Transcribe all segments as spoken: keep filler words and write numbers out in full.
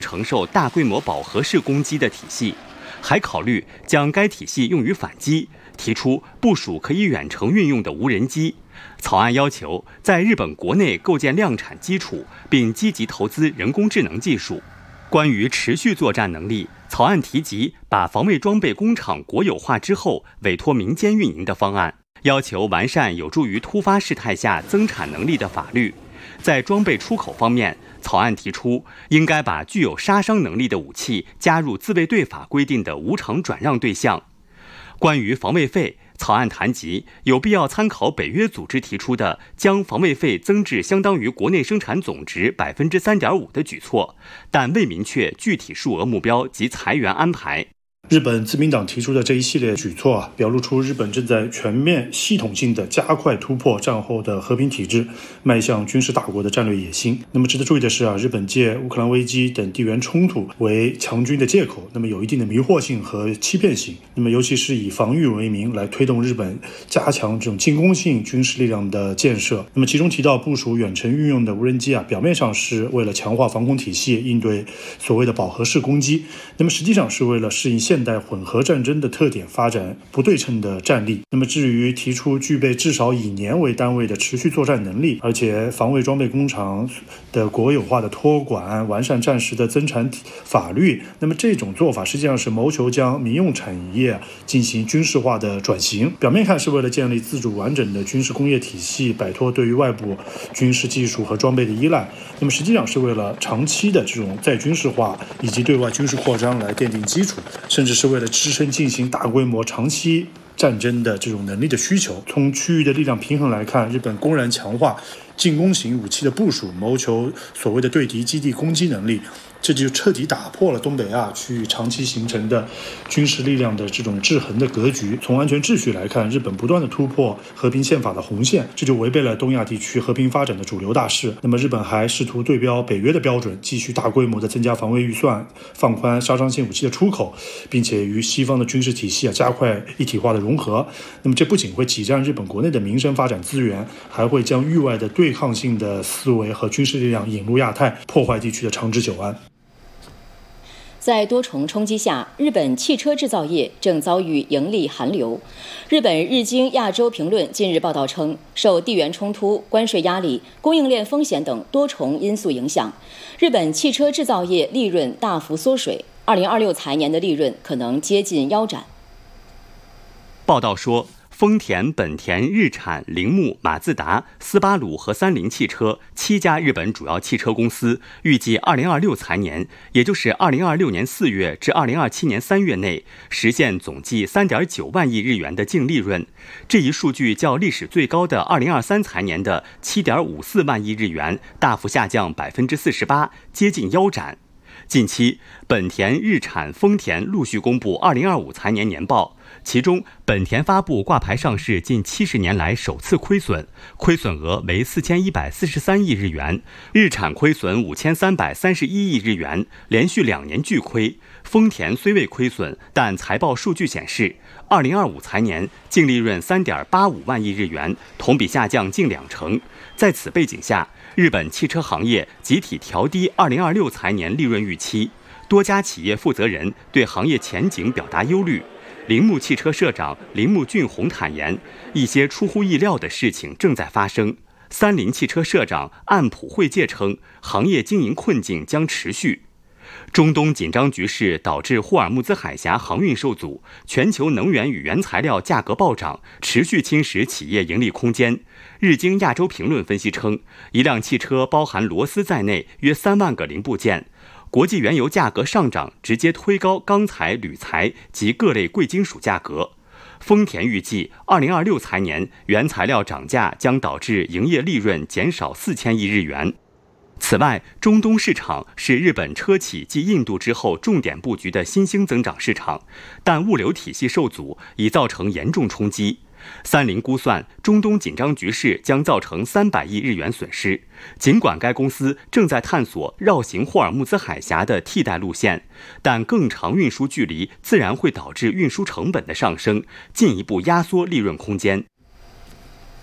承受大规模饱和式攻击的体系，还考虑将该体系用于反击，提出部署可以远程运用的无人机。草案要求在日本国内构建量产基础，并积极投资人工智能技术。关于持续作战能力，草案提及把防卫装备工厂国有化之后委托民间运营的方案，要求完善有助于突发事态下增产能力的法律。在装备出口方面，草案提出应该把具有杀伤能力的武器加入自卫队法规定的无偿转让对象。关于防卫费，草案谈及有必要参考北约组织提出的将防卫费增至相当于国内生产总值百分之三点五的举措，但未明确具体数额目标及裁员安排。 日本自民党提出的这一系列举措啊，表露出日本正在全面系统性的加快突破战后的和平体制，迈向军事大国的战略野心。那么值得注意的是啊，日本借乌克兰危机等地缘冲突为强军的借口，那么有一定的迷惑性和欺骗性。那么尤其是以防御为名来推动日本加强这种进攻性军事力量的建设。那么其中提到部署远程运用的无人机啊，表面上是为了强化防空体系，应对所谓的饱和式攻击，那么实际上是为了适应现代混合战争的特点，发展不对称的战力。那么至于提出具备至少以年为单位的持续作战能力，而且防卫装备工厂的国有化的托管，完善战时的增产法律，那么这种做法实际上是谋求将民用产业进行军事化的转型。表面看是为了建立自主完整的军事工业体系，摆脱对于外部军事技术和装备的依赖，那么实际上是为了长期的这种再军事化以及对外军事扩张来奠定基础，甚至是为了支撑进行大规模长期战争的这种能力的需求。从区域的力量平衡来看，日本公然强化进攻型武器的部署，谋求所谓的对敌基地攻击能力，这就彻底打破了东北亚区域长期形成的军事力量的这种制衡的格局。从安全秩序来看，日本不断的突破和平宪法的红线，这就违背了东亚地区和平发展的主流大势。那么日本还试图对标北约的标准，继续大规模的增加防卫预算，放宽杀伤性武器的出口，并且与西方的军事体系啊加快一体化的融合。那么这不仅会挤占日本国内的民生发展资源，还会将域外的对抗性的思维和军事力量引入亚太，破坏地区的长治久安。 在多重冲击下，日本汽车制造业正遭遇盈利寒流。日本日经亚洲评论近日报道称，受地缘冲突、关税压力、供应链风险等多重因素影响，日本汽车制造业利润大幅缩水，二零二六财年的利润可能接近腰斩。 报道说，丰田、本田、日产、铃木、马自达、斯巴鲁和三菱汽车七家日本主要汽车公司预计二零二六财年，也就是二零二六年四月至二零二七年三月内，实现总计三点九万亿日元的净利润。这一数据较历史最高的二零二三财年的七点五四万亿日元大幅下降百分之四十八，接近腰斩。近期，本田、日产、丰田陆续公布二零二五财年年报。其中，本田发布挂牌上市近七十年来首次亏损，亏损额为四千一百四十三亿日元；日产亏损五千三百三十一亿日元，连续两年巨亏。丰田虽未亏损，但财报数据显示，二零二五财年净利润三点八五万亿日元，同比下降近两成。在此背景下，日本汽车行业集体调低二零二六财年利润预期，多家企业负责人对行业前景表达忧虑。铃木汽车社长铃木俊宏坦言，一些出乎意料的事情正在发生。三菱汽车社长岸普惠介称，行业经营困境将持续。中东紧张局势导致霍尔木兹海峡航运受阻，全球能源与原材料价格暴涨，持续侵蚀企业盈利空间。日经亚洲评论分析称，一辆汽车包含螺丝在内约三万个零部件。国际原油价格上涨直接推高钢材、铝材及各类贵金属价格。丰田预计，二零二六财年原材料涨价将导致营业利润减少四千亿日元。此外，中东市场是日本车企继印度之后重点布局的新兴增长市场，但物流体系受阻已造成严重冲击。三菱估算，中东紧张局势将造成三百亿日元损失。尽管该公司正在探索绕行霍尔木兹海峡的替代路线，但更长运输距离自然会导致运输成本的上升，进一步压缩利润空间。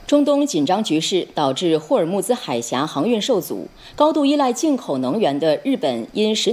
中东紧张局势导致霍尔木兹海峡航运受阻，高度依赖进口能源的日本因石